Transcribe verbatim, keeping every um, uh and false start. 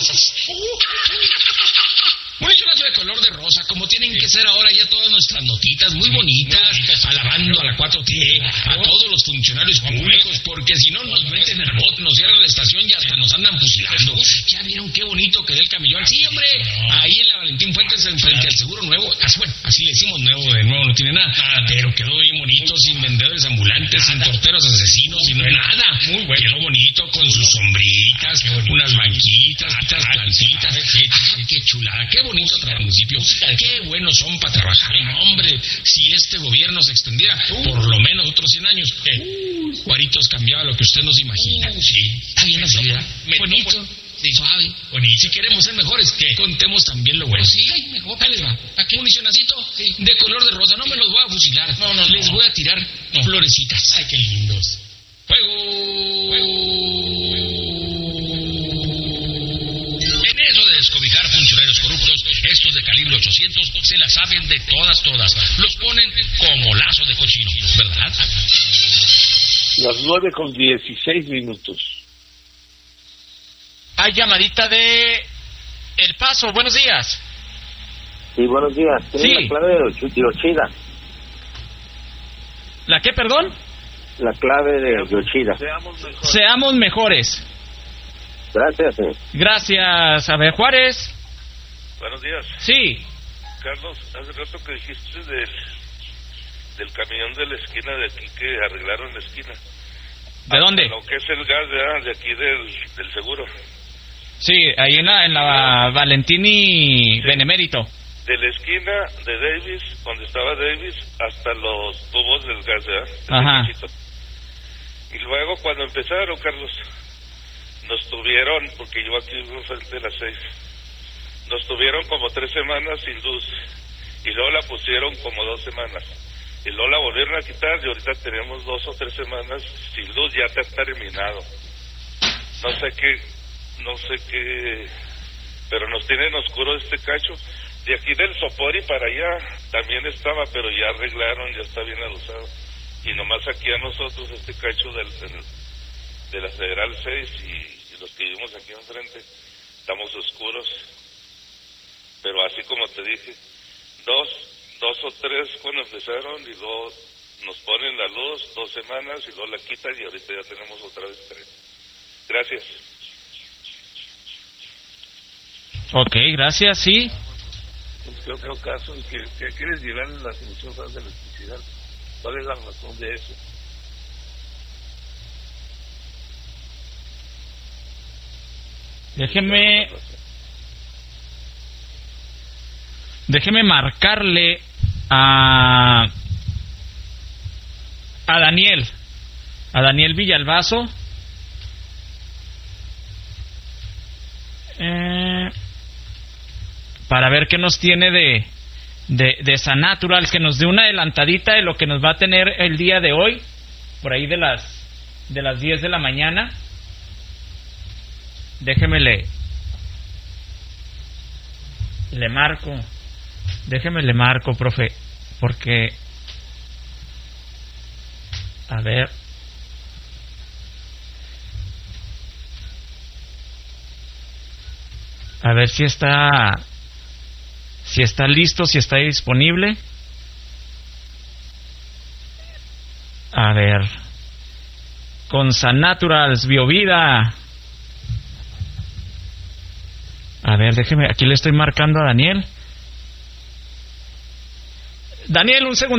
Municionazo de color de rosa, como tienen que ser ahora ya todas nuestras notitas, muy bonitas, alabando a la cuatro T, a todos los funcionarios públicos, porque si no nos meten al bote, nos cierran la estación y hasta nos andan fusilando. ¿Ya vieron qué bonito quedó el camellón? Sí, hombre, ahí en la Valentín Fuentes, frente al Seguro Nuevo, así, bueno, así le decimos nuevo, de nuevo no tiene nada, pero quedó bien bonito, sin vendedores ambulantes, sin porteros asesinos, sin nada. Muy bueno. Quedó bonito con sus sombritas, unas banquitas, unas plantitas. Ah, qué chulada, qué bonito trabajo, municipio. Qué buenos son para trabajar. Hombre, si este gobierno se extendiera por lo menos otros cien años, uh, Juaritos cambiaba lo que usted nos imagina. Uh, sí. Está bien así, ¿verdad? Bonito. Sí, suave. Bonito. Si queremos ser mejores, ¿qué? Contemos también lo bueno. Sí, ay, mejor. Ahí les va. Aquí un municionacito sí. de color de rosa. No me los voy a fusilar. No, no, Les no. voy a tirar no. florecitas. Ay, qué lindos. ¡Fuego! En eso de descobijar funcionarios corruptos, estos de calibre ochocientos se la saben de todas, todas. Los ponen como lazo de cochino, ¿verdad? Las nueve con dieciséis minutos. Hay llamadita de El Paso. Buenos días. Sí, buenos días. Tiene Sí. la clave de Yoshida. ¿La qué, perdón? La clave de Yoshida. Seamos mejores. Gracias, señor. Gracias. A ver, Juárez. Buenos días. Sí. Carlos, hace rato que dijiste del, del camión de la esquina de aquí que arreglaron la esquina. ¿De ah, dónde? Lo que es el gas de, de aquí del, del seguro. Sí, ahí en la, en la Valentini Sí. Benemérito. De la esquina de Davis, donde estaba Davis, hasta los tubos del gas, ¿verdad? Ajá. Y luego cuando empezaron, Carlos, nos tuvieron, porque yo aquí vivo frente de las seis, nos tuvieron como tres semanas sin luz. Y luego la pusieron como dos semanas. Y luego la volvieron a quitar y ahorita tenemos dos o tres semanas sin luz, ya está terminado. No sé qué, no sé qué, pero nos tienen oscuro este cacho. De aquí del Sopori para allá también estaba, pero ya arreglaron, ya está bien alusado. Y nomás aquí a nosotros este cacho del, del de la Federal seis y, y los que vivimos aquí enfrente estamos oscuros. Pero así como te dije, dos, dos o tres cuando empezaron y luego nos ponen la luz dos semanas y luego la quitan y ahorita ya tenemos otra vez tres. Gracias. Ok, gracias, sí. Yo creo caso que, que quieres llevar las emisoras de electricidad. ¿Cuál es la razón de eso? Déjeme... Déjeme marcarle a... A Daniel. A Daniel Villalbazo. Eh... Para ver qué nos tiene de, de, de Sanaturals, que nos dé una adelantadita de lo que nos va a tener el día de hoy, por ahí de las de las diez de la mañana. Déjeme le, le marco, déjeme le marco, profe, porque, a ver, a ver si está... Si está listo, si está disponible. A ver. Con Sanaturals, Biovida. A ver, déjeme. Aquí le estoy marcando a Daniel. Daniel, un segundo.